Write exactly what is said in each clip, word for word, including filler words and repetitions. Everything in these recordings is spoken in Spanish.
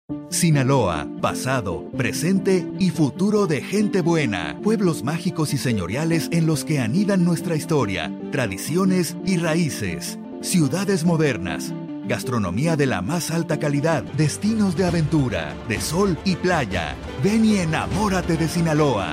Sinaloa, pasado, presente y futuro de gente buena. Pueblos mágicos y señoriales en los que anidan nuestra historia, tradiciones y raíces. Ciudades modernas. Gastronomía de la más alta calidad. Destinos de aventura, de sol y playa. Ven y enamórate de Sinaloa.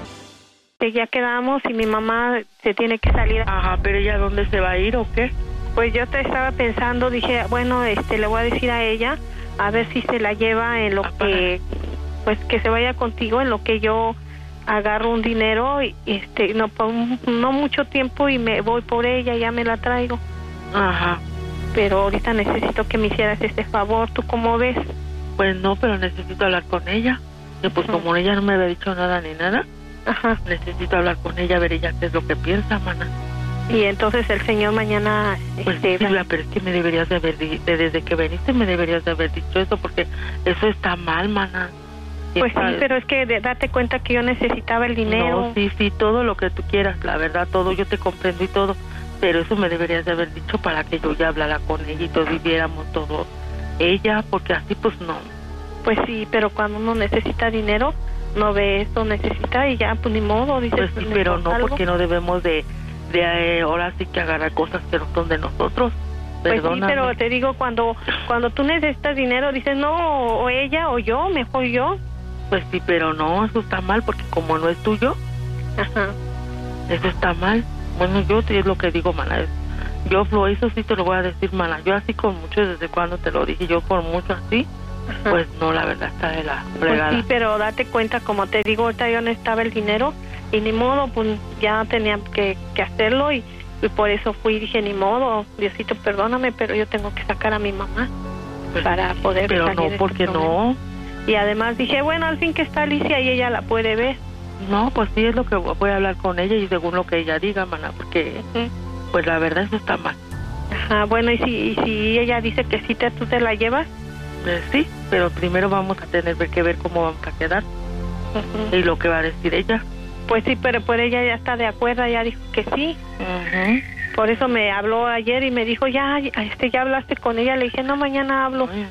Ya quedamos y mi mamá se tiene que salir. Ajá, pero ¿ella dónde se va a ir o qué? Pues yo te estaba pensando, dije, bueno, este, le voy a decir a ella, a ver si se la lleva en lo Ajá. que, pues que se vaya contigo, en lo que yo agarro un dinero, y este, no, no mucho tiempo y me voy por ella, ya me la traigo. Ajá. Pero ahorita necesito que me hicieras este favor, ¿tú cómo ves? Pues no, pero necesito hablar con ella, y pues Ajá. como ella no me había dicho nada ni nada, Ajá. necesito hablar con ella, a ver ella qué es lo que piensa, mana. Y entonces el señor mañana... Pues este, sí, pero es que me deberías de haber dicho, desde que veniste me deberías de haber dicho eso, porque eso está mal, mana. Pues sí, pero es que de, date cuenta que yo necesitaba el dinero. No, sí, sí, todo lo que tú quieras, la verdad, todo, yo te comprendo y todo, pero eso me deberías de haber dicho para que yo ya hablara con ella y todos viviéramos todo ella, porque así pues no. Pues sí, pero cuando uno necesita dinero, no ve esto, necesita y ya, pues ni modo, dices. Pues sí, pero no, algo. Porque no debemos de... de eh, ahora sí que agarrar cosas que no son de nosotros. Pues sí, pero te digo, cuando cuando tú necesitas dinero, dices, no, o ella o yo, mejor yo. Pues sí, pero no, eso está mal, porque como no es tuyo, Ajá. eso está mal. Bueno, yo te es lo que digo, mana, yo lo eso sí te lo voy a decir, mana, yo así con mucho, desde cuando te lo dije, yo con mucho así, Ajá. pues no, la verdad está de la fregada. Pues sí, pero date cuenta, como te digo, ahorita yo necesitaba el dinero, y ni modo, pues ya tenía que, que hacerlo y, y por eso fui y dije, ni modo, Diosito, perdóname, pero yo tengo que sacar a mi mamá pues, para poder pero salir no, porque no. Y además dije, bueno, al fin que está Alicia y ella la puede ver. No, pues sí, es lo que voy a hablar con ella y según lo que ella diga, mana, porque uh-huh. pues la verdad eso está mal. Ajá, bueno, y si, y si ella dice que sí, te, ¿tú te la llevas? Pues sí, pero primero vamos a tener que ver cómo vamos a quedar uh-huh. y lo que va a decir ella. Pues sí, pero por ella ya está de acuerdo, ya dijo que sí. Uh-huh. Por eso me habló ayer y me dijo, ya, este, ya hablaste con ella. Le dije, no, mañana hablo. Uh-huh.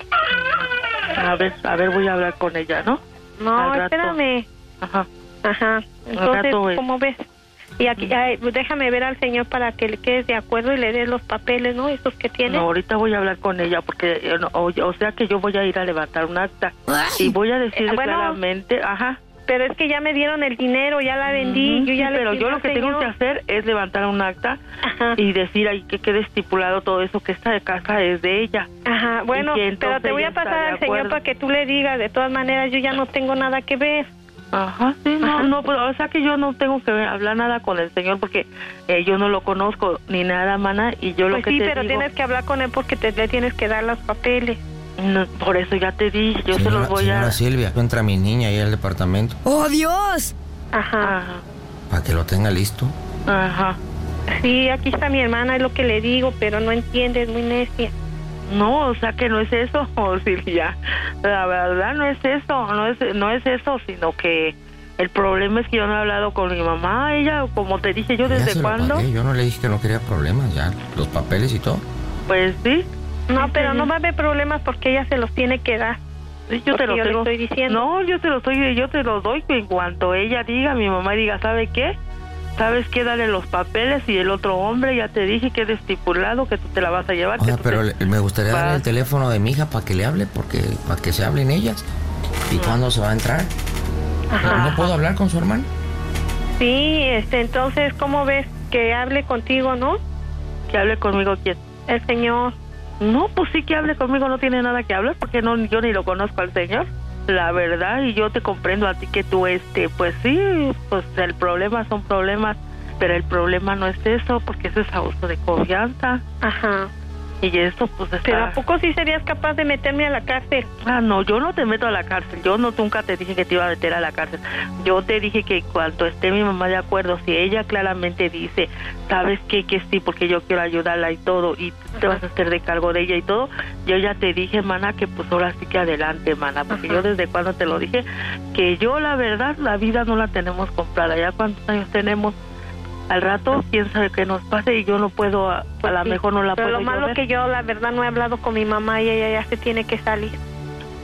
A ver, a ver, voy a hablar con ella, ¿no? No, espérame. Ajá. Ajá. Entonces, ¿cómo ves? Y aquí, ay, déjame ver al señor para que le quedes de acuerdo y le des los papeles, ¿no? Esos que tiene. No, ahorita voy a hablar con ella porque, o, o sea que yo voy a ir a levantar un acta y voy a decirle eh, bueno, claramente, ajá. Pero es que ya me dieron el dinero, ya la vendí, uh-huh, yo ya sí, le pero yo lo que señor. tengo que hacer es levantar un acta Ajá. y decir ahí que quede estipulado todo eso, que esta casa es de ella. Ajá, bueno, pero te voy a pasar al señor para que tú le digas, de todas maneras yo ya no tengo nada que ver. Ajá, sí, no, Ajá. no, pues, o sea que yo no tengo que hablar nada con el señor porque eh, yo no lo conozco ni nada, mana, y yo pues lo que sí, te pero digo... tienes que hablar con él porque te le tienes que dar los papeles. No, por eso ya te dije, yo señora, se los voy señora a... Silvia, entra mi niña ahí al departamento. ¡Oh, Dios! Ajá. Ajá. Para que lo tenga listo. Ajá. Sí, aquí está mi hermana, es lo que le digo, pero no entiende, es muy necia. No, o sea que no es eso, Silvia. La verdad no es eso, no es, no es eso, sino que el problema es que yo no he hablado con mi mamá, ella, como te dije yo, ¿desde cuándo? Yo no le dije que no quería problemas, ya, los papeles y todo. Pues sí. No, pero no va a haber problemas porque ella se los tiene que dar. Sí, yo te lo yo tengo. le estoy diciendo. No, yo te lo estoy, yo te lo doy en cuanto ella diga, mi mamá diga, ¿sabe qué? ¿Sabes qué? Dale los papeles y el otro hombre, ya te dije que es estipulado que tú te la vas a llevar. Oiga, que pero te... me gustaría va... darle el teléfono de mi hija para que le hable, porque para que se hablen ellas. ¿Y Ajá. cuándo se va a entrar? Ajá. ¿No puedo hablar con su hermano? Sí, este, entonces, ¿cómo ves? Que hable contigo, ¿no? ¿Que hable conmigo quién? El señor. No, pues sí que hable conmigo, no tiene nada que hablar, porque no, yo ni lo conozco al señor, la verdad, y yo te comprendo a ti que tú, este, pues sí, pues el problema son problemas, pero el problema no es eso, porque eso es abuso de confianza. Ajá. Y eso, pues está... ¿Pero a poco sí serías capaz de meterme a la cárcel? Ah, no, yo no te meto a la cárcel, yo no nunca te dije que te iba a meter a la cárcel. Yo te dije que cuando esté mi mamá de acuerdo, si ella claramente dice, ¿sabes qué? Que sí, porque yo quiero ayudarla y todo, y tú te vas a hacer de cargo de ella y todo, yo ya te dije, mana, que pues ahora sí que adelante, mana, porque Ajá. yo desde cuando te lo dije, que yo la verdad, la vida no la tenemos comprada, ya cuántos años tenemos. Al rato, quién sabe qué nos pase y yo no puedo, a, a lo mejor no la Pero puedo lo malo ver. que yo, la verdad, no he hablado con mi mamá y ella ya se tiene que salir.